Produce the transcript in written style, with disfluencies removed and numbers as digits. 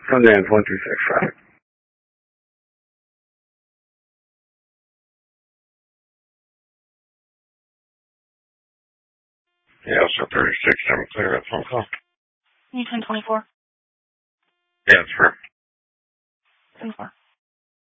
Sundance 126, right? Yeah, so 36, I'm clear that phone call. You 1024? Yeah, it's her. 24.